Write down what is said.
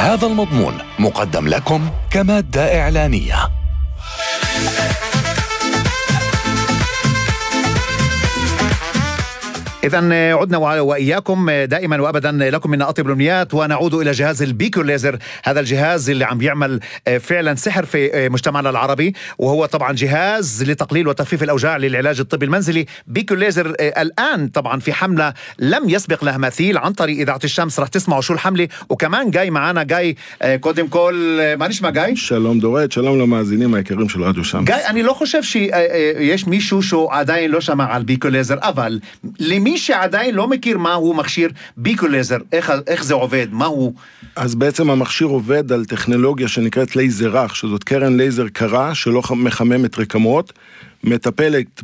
هذا المضمون مقدم لكم كمادة إعلانية. إذن عدنا وإياكم دائما وأبدا لكم من أطيب الأمنيات، ونعود إلى جهاز البيكو ليزر. هذا الجهاز اللي عم بيعمل فعلا سحر في مجتمعنا العربي، وهو طبعا جهاز لتقليل وتخفيف الأوجاع للعلاج الطبي المنزلي. بيكو ليزر الآن طبعا في حملة لم يسبق لها مثيل عن طريق إذاعة الشمس. رح تسمعوا شو الحملة، وكمان جاي معنا جاي קודם כל, מה נשמע גיא? שלום דורית, שלום למאזינים היקרים של רדיו שמס. גיא, אני לא חושב שיש מישהו שעדיין לא שמע על ביקו לייזר, אבל למי שעדיין לא מכיר מהו מכשיר ביקו לייזר, איך זה עובד, מהו? אז בעצם המכשיר עובד על טכנולוגיה שנקראת לייזר רך, שזאת קרן לייזר קרה שלא מחממת רקמות, מטפלת